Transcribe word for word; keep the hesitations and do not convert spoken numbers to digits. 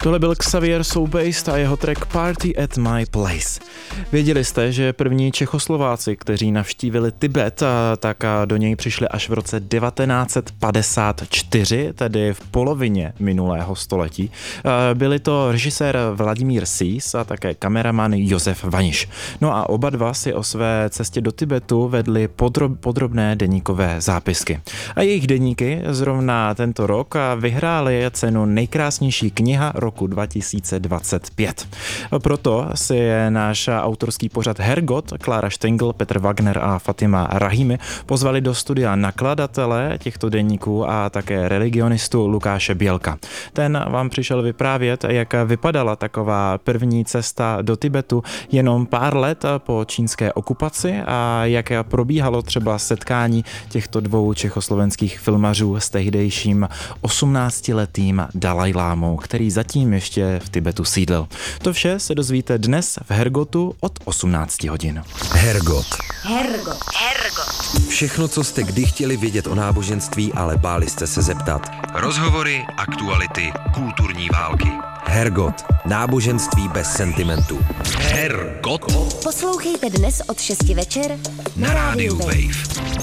Tohle byl Xavier Soubejst a jeho track Party at My Place. Věděli jste, že první Čechoslováci, kteří navštívili Tibet, tak do něj přišli až v roce devatenáct set padesát čtyři, tedy v polovině minulého století. Byli to režisér Vladimír Sýs a také kameraman Josef Vaniš. No a oba dva si o své cestě do Tibetu vedli podrob, podrobné deníkové zápisky. A jejich deníky zrovna tento rok vyhrály cenu nejkrásnější kniha roku dva tisíce dvacet pět. Proto si náš autorský pořad Hergot, Klára Štengl, Petr Wagner a Fatima Rahimi pozvali do studia nakladatele těchto deníků a také religionistu Lukáše Bělka. Ten vám přišel vyprávět, jak vypadala taková první cesta do Tibetu jenom pár let po čínské okupaci a jak probíhalo třeba setkání těchto dvou čechoslovenských filmařů s tehdejším osmnáctiletým Dalajlámou, který zatím ještě v Tibetu sídlil. To vše se dozvíte dnes v Hergotu od osmnácti hodin. Hergot. Hergot. Hergot. Všechno, co jste kdy chtěli vědět o náboženství, ale báli jste se zeptat. Rozhovory, aktuality, kulturní války. Hergot. Náboženství bez sentimentu. Hergot. Poslouchejte dnes od šesti večer na rádiu Wave.